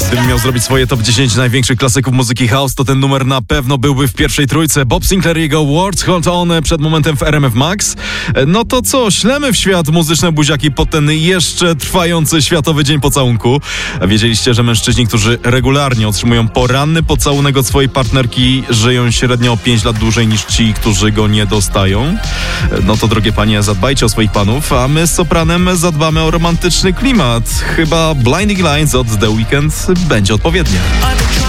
Gdybym miał zrobić swoje top 10 największych klasyków muzyki house, to ten numer na pewno byłby w pierwszej trójce. Bob Sinclair i jego Words Hold On przed momentem w RMF Max. No to co, ślemy w świat muzyczne buziaki po ten jeszcze trwający Światowy Dzień Pocałunku. A wiedzieliście, że mężczyźni, którzy regularnie otrzymują poranny pocałunek od swojej partnerki, żyją średnio o 5 lat dłużej niż ci, którzy go nie dostają? No to drogie panie, zadbajcie o swoich panów, a my z Sopranem zadbamy o romantyczny klimat. Chyba Blinding Lights od The Weeknd będzie odpowiednie.